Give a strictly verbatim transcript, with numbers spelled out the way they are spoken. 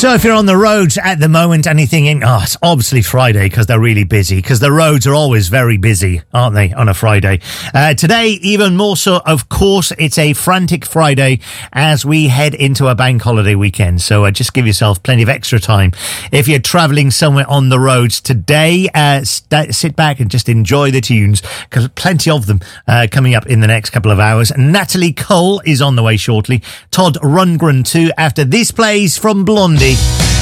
So if you're on the roads at the moment and you're thinking, oh, it's obviously Friday because they're really busy, because the roads are always very busy, aren't they, on a Friday? Uh, today, even more so, of course, it's a frantic Friday as we head into a bank holiday weekend. So uh, just give yourself plenty of extra time. If you're travelling somewhere on the roads today, uh, st- sit back and just enjoy the tunes, because plenty of them uh, coming up in the next couple of hours. Natalie Cole is on the way shortly. Todd Rundgren too, after this plays from Blondie.